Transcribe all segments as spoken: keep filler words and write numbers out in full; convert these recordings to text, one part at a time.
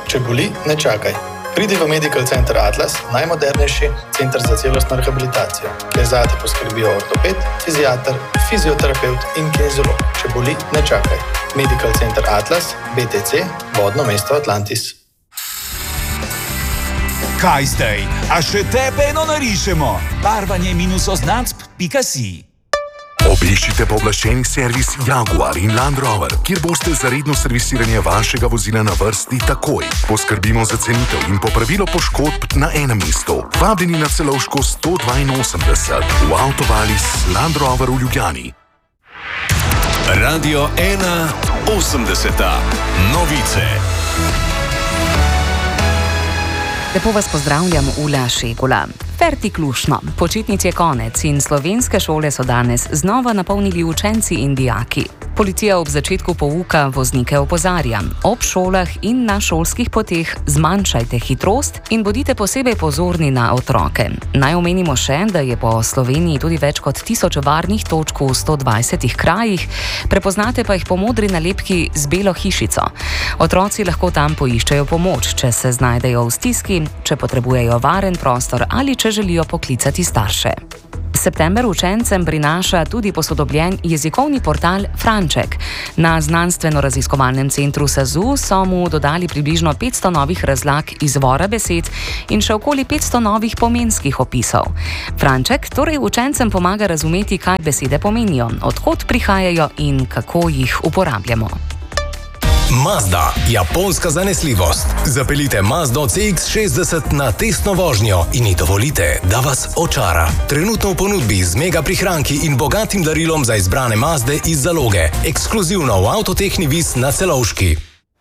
Če boli, ne čakaj. Pridi v Medical Center Atlas, najmodernejši center za celostno rehabilitacijo, kjer zate poskrbijo ortoped, fiziater, fizioterapevt in kineziolog. Če boli, ne čakaj. Medical Center Atlas, B T C, vodno mesto Atlantis. Kaj zdaj? A še tebe eno narišemo? Barvanje minus oznacb pika si. Obiščite pooblaščeni servis Jaguar in Land Rover, kjer boste za redno servisiranje vašega vozila na vrsti takoj. Poskrbimo za cenitev in popravilo poškodb na enem mestu. Vabljeni na Celovško sto dvainosemdeset v Avtovalis Land Rover v Ljubljani. Radio ena osemdeseta. Novice. Lepo vas pozdravljam, Ula Šegula. Fertik lušno. Počitnic je konec in slovenske šole so danes znova napolnili učenci in dijaki. Policija ob začetku pouka voznike opozarja. Ob šolah in na šolskih poteh zmanjšajte hitrost in bodite posebej pozorni na otroke. Naj omenimo še, da je po Sloveniji tudi več kot tisoč varnih točk v sto dvajsetih krajih, prepoznate pa jih po modri nalepki z belo hišico. Otroci lahko tam poiščejo pomoč, če se znajdejo v stiski, če potrebujejo varen prostor ali če želijo poklicati starše. September učencem prinaša tudi posodobljen jezikovni portal Franček. Na znanstveno-raziskovalnem centru SAZU so mu dodali približno petsto novih razlag izvora besed in še okoli petsto novih pomenskih opisov. Franček torej učencem pomaga razumeti, kaj besede pomenijo, od kod prihajajo in kako jih uporabljamo. Mazda, japonska zanesljivost. Zapeljite Mazdo C X šestdeset na testno vožnjo in ji dovolite, da vas očara. Trenutno v ponudbi z mega prihranki in bogatim darilom za izbrane Mazde iz zaloge. Ekskluzivno v Avtotehni Vis na Celovški.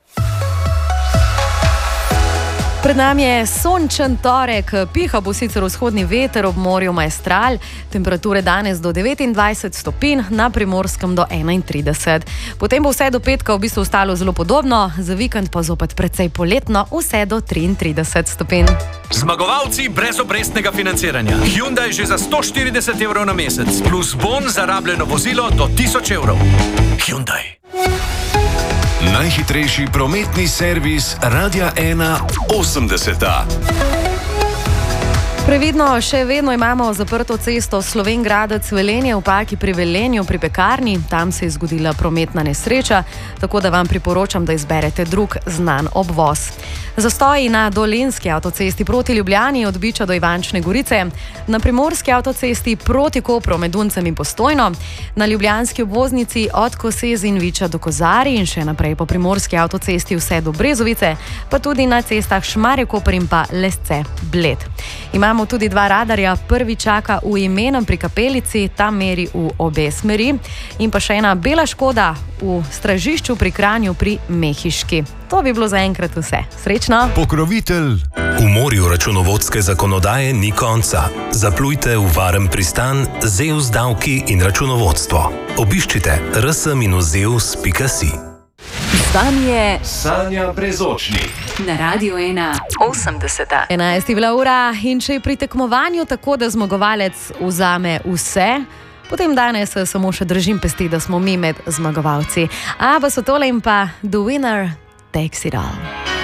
Pred nami je sončen torek, piha bo sicer vzhodni veter ob morju Maestral, temperature danes do devetindvajset stopinj, na Primorskem do enaintrideset. Potem bo vse do petka v bistvu ostalo zelo podobno, za vikend pa zopet precej poletno, vse do triintrideset stopinj. Zmagovalci brez obrestnega financiranja. Hyundai že za sto štirideset evrov na mesec, plus bon za rabljeno vozilo do tisoč evrov. Hyundai. Najhitrejši prometni servis Radia ena osemdeseta. Previdno, še vedno imamo zaprto cesto Slovenj Gradec-Velenje v Paki pri Velenju pri pekarni. Tam se je zgodila prometna nesreča, tako da vam priporočam, da izberete drug znan obvoz. Zastoji na Dolenjski avtocesti proti Ljubljani od Biča do Ivančne Gorice, na Primorski avtocesti proti Kopru med Duncem in Postojno, na Ljubljanski obvoznici od Kosez in Viča do Kozarij in še naprej po Primorski avtocesti vse do Brezovice, pa tudi na cestah Šmarje-Koper in pa Lesce-Bled. Imamo tudi dva radarja, prvi čaka v Imenem pri Kapelici, tam meri v obe smeri, in pa še ena bela škoda v Stražišču pri Kranju pri Mehiški. To bi bilo zaenkrat vse. Srečno! Pokrovitelj. V morju računovodske zakonodaje ni konca. Zaplujte v varen pristan Zeus davki in računovodstvo. Obiščite r s minus zeus pika si. Zdanje Sanja Brezočnik. na Radio ena osemdeseta. enajsta je bila ura in če je pri tekmovanju tako, da zmagovalec vzame vse, potem danes samo še držim pesti, da smo mi med zmagovalci. A pa so tole in pa The Winner Takes It All.